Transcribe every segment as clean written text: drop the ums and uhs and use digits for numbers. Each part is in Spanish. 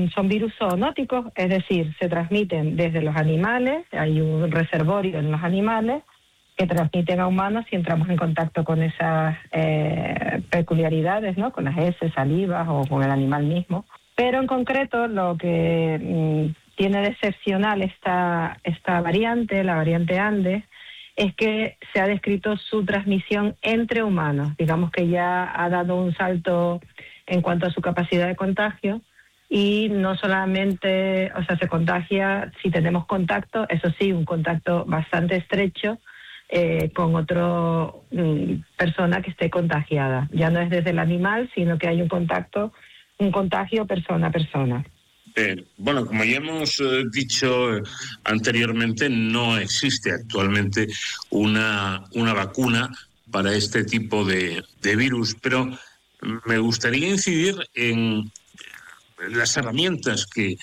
son virus zoonóticos, es decir, se transmiten desde los animales, hay un reservorio en los animales que transmiten a humanos si entramos en contacto con esas peculiaridades, ¿no? Con las heces, salivas o con el animal mismo. Pero en concreto lo que tiene de excepcional esta variante, la variante Andes, es que se ha descrito su transmisión entre humanos. Digamos que ya ha dado un salto en cuanto a su capacidad de contagio y no solamente, o sea, se contagia si tenemos contacto, eso sí, un contacto bastante estrecho con otra persona que esté contagiada. Ya no es desde el animal, sino que hay un contagio persona a persona. Bueno, como ya hemos dicho anteriormente, no existe actualmente una vacuna para este tipo de virus, pero me gustaría incidir en las herramientas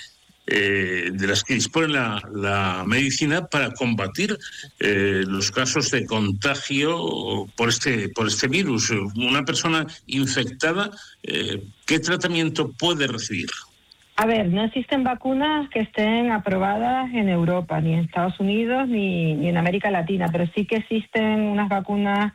de las que dispone la medicina para combatir los casos de contagio por este virus. Una persona infectada, ¿qué tratamiento puede recibir? A ver, no existen vacunas que estén aprobadas en Europa, ni en Estados Unidos, ni en América Latina, pero sí que existen unas vacunas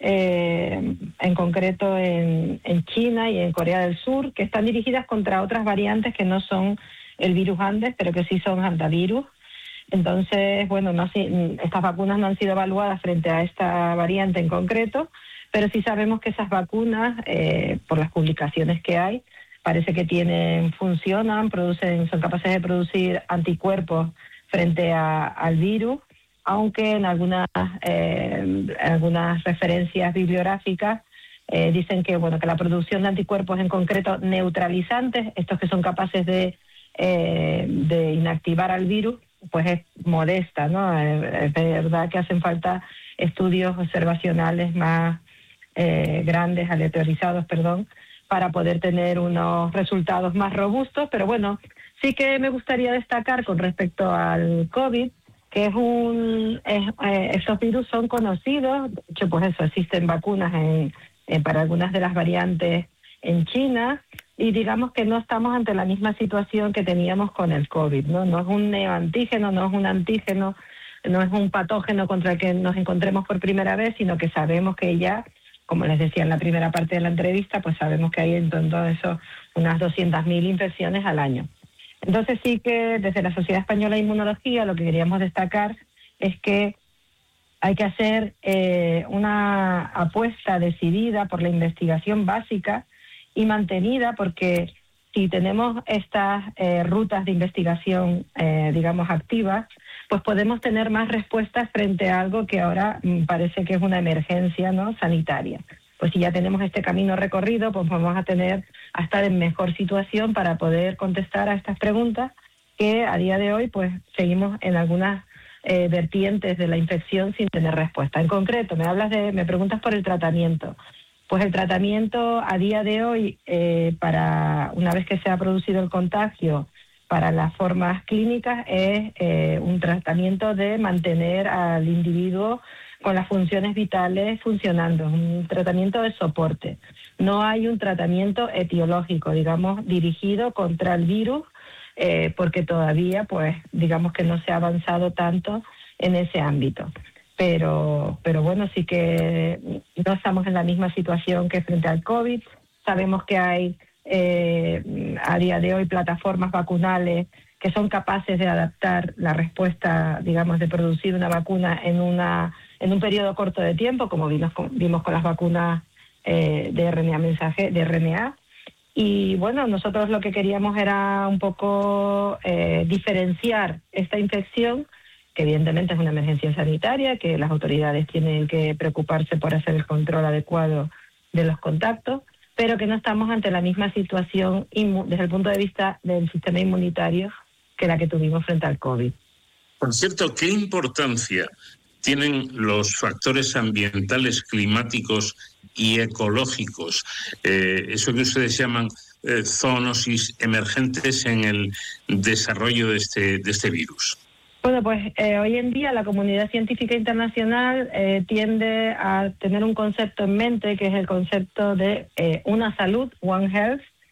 en concreto en China y en Corea del Sur, que están dirigidas contra otras variantes que no son el virus Andes, pero que sí son hantavirus. Entonces, bueno, estas vacunas no han sido evaluadas frente a esta variante en concreto, pero sí sabemos que esas vacunas, por las publicaciones que hay, parece que funcionan, son capaces de producir anticuerpos frente al virus, aunque en algunas referencias bibliográficas dicen que la producción de anticuerpos en concreto neutralizantes, estos que son capaces de inactivar al virus, pues es modesta, ¿no? Es verdad que hacen falta estudios observacionales más grandes, aleatorizados, para poder tener unos resultados más robustos, pero bueno, sí que me gustaría destacar con respecto al COVID, que estos virus son conocidos, de hecho, pues eso, existen vacunas para algunas de las variantes en China, y digamos que no estamos ante la misma situación que teníamos con el COVID, ¿no? No es un neoantígeno, no es un antígeno, no es un patógeno contra el que nos encontremos por primera vez, sino que sabemos que ya, como les decía en la primera parte de la entrevista, pues sabemos que hay en todo eso unas 200.000 infecciones al año. Entonces sí que desde la Sociedad Española de Inmunología lo que queríamos destacar es que hay que hacer una apuesta decidida por la investigación básica y mantenida, porque si tenemos estas rutas de investigación, activas, pues podemos tener más respuestas frente a algo que ahora parece que es una emergencia, ¿no?, sanitaria. Pues si ya tenemos este camino recorrido, pues vamos a estar en mejor situación para poder contestar a estas preguntas que a día de hoy pues seguimos en algunas vertientes de la infección sin tener respuesta. En concreto, me preguntas por el tratamiento. Pues el tratamiento a día de hoy, para una vez que se ha producido el contagio, para las formas clínicas es un tratamiento de mantener al individuo con las funciones vitales funcionando, un tratamiento de soporte. No hay un tratamiento etiológico, dirigido contra el virus, porque todavía, pues, digamos que no se ha avanzado tanto en ese ámbito. Pero bueno, sí que no estamos en la misma situación que frente al COVID. Sabemos que hay a día de hoy plataformas vacunales que son capaces de adaptar la respuesta, de producir una vacuna en un periodo corto de tiempo, como vimos con las vacunas de RNA. Y bueno, nosotros lo que queríamos era un poco diferenciar esta infección, que evidentemente es una emergencia sanitaria, que las autoridades tienen que preocuparse por hacer el control adecuado de los contactos, pero que no estamos ante la misma situación desde el punto de vista del sistema inmunitario que la que tuvimos frente al COVID. Por cierto, ¿qué importancia tienen los factores ambientales, climáticos y ecológicos? Eso que ustedes llaman zoonosis emergentes en el desarrollo de este virus. Bueno, pues hoy en día la comunidad científica internacional tiende a tener un concepto en mente, que es el concepto de una salud, One Health,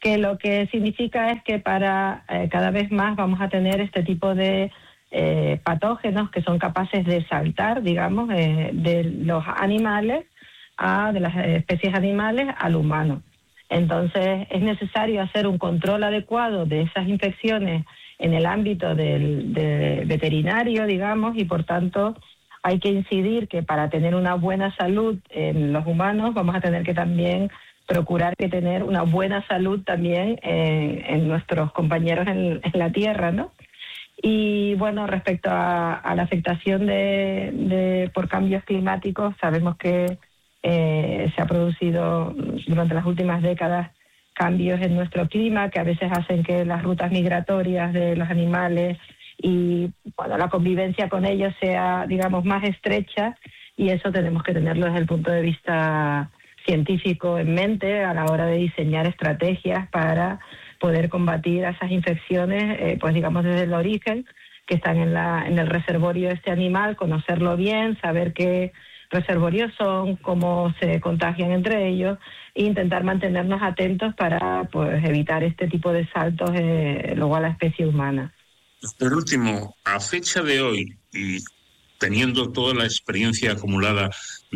que lo que significa es que para cada vez más vamos a tener este tipo de patógenos que son capaces de saltar, digamos, de los animales de las especies animales al humano. Entonces es necesario hacer un control adecuado de esas infecciones en el ámbito del veterinario, digamos, y por tanto hay que incidir que para tener una buena salud en los humanos vamos a tener que también procurar que tener una buena salud también en nuestros compañeros en la Tierra, ¿no? Y bueno, respecto a la afectación por cambios climáticos, sabemos que se ha producido durante las últimas décadas cambios en nuestro clima que a veces hacen que las rutas migratorias de los animales y bueno, la convivencia con ellos sea, digamos, más estrecha, y eso tenemos que tenerlo desde el punto de vista científico en mente a la hora de diseñar estrategias para poder combatir esas infecciones, pues digamos desde el origen, que están en el reservorio de este animal, conocerlo bien, saber qué reservorios son, cómo se contagian entre ellos, e intentar mantenernos atentos para pues evitar este tipo de saltos luego a la especie humana. Por último, a fecha de hoy, y teniendo toda la experiencia acumulada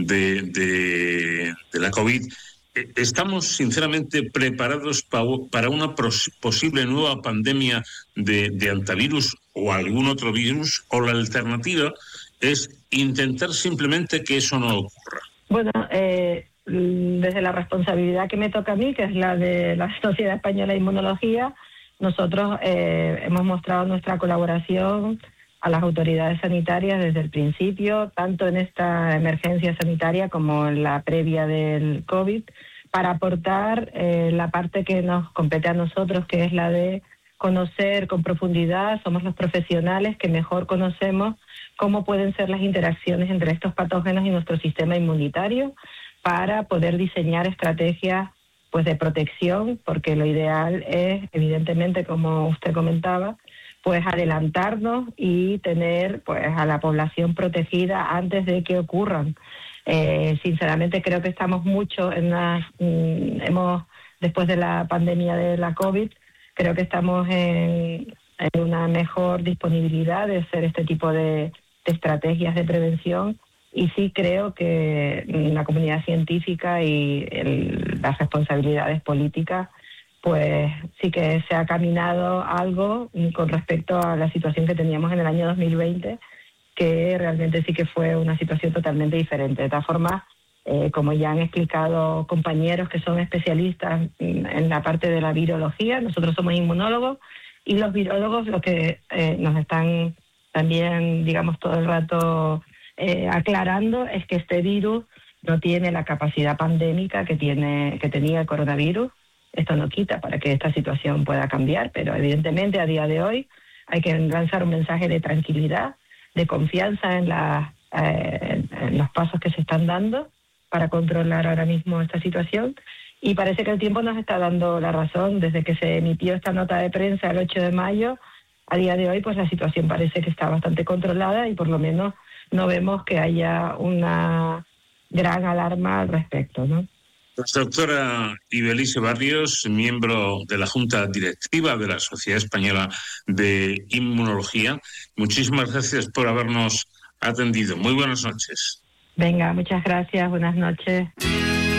de la COVID, ¿estamos sinceramente preparados para una posible nueva pandemia de hantavirus o algún otro virus? ¿O la alternativa es intentar simplemente que eso no ocurra? Bueno, desde la responsabilidad que me toca a mí, que es la de la Sociedad Española de Inmunología, nosotros hemos mostrado nuestra colaboración a las autoridades sanitarias desde el principio, tanto en esta emergencia sanitaria como en la previa del COVID, para aportar la parte que nos compete a nosotros, que es la de conocer con profundidad. Somos los profesionales que mejor conocemos cómo pueden ser las interacciones entre estos patógenos y nuestro sistema inmunitario para poder diseñar estrategias pues de protección, porque lo ideal es, evidentemente, como usted comentaba, pues adelantarnos y tener pues a la población protegida antes de que ocurran. Sinceramente creo que estamos mucho después de la pandemia de la COVID, creo que estamos en una mejor disponibilidad de hacer este tipo de estrategias de prevención, y sí creo que la comunidad científica y las responsabilidades políticas, pues sí que se ha caminado algo con respecto a la situación que teníamos en el año 2020, que realmente sí que fue una situación totalmente diferente. De todas formas, como ya han explicado compañeros que son especialistas en la parte de la virología, nosotros somos inmunólogos, y los virólogos lo que nos están también, digamos, todo el rato aclarando es que este virus no tiene la capacidad pandémica que tenía el coronavirus. Esto no quita para que esta situación pueda cambiar, pero evidentemente a día de hoy hay que lanzar un mensaje de tranquilidad, de confianza en los pasos que se están dando para controlar ahora mismo esta situación, y parece que el tiempo nos está dando la razón. Desde que se emitió esta nota de prensa el 8 de mayo, a día de hoy pues la situación parece que está bastante controlada, y por lo menos no vemos que haya una gran alarma al respecto, ¿no? Pues, doctora Ibelice Barrios, miembro de la Junta Directiva de la Sociedad Española de Inmunología, muchísimas gracias por habernos atendido. Muy buenas noches. Venga, muchas gracias, buenas noches.